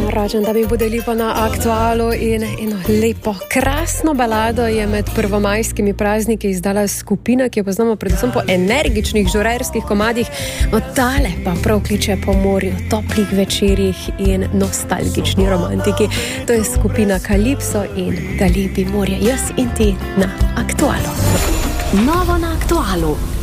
Račem, da mi bude lepo na Aktualu in eno lepo, krasno balado je med prvomajskimi prazniki izdala skupina, ki jo poznamo predvsem po energičnih žurerskih komadih, no tale pa prav kliče po morju, toplih večerjih in nostalgični romantiki. To je skupina Kalipso in Da lepi morje, jaz in ti na Aktualu. Novo na Aktualu.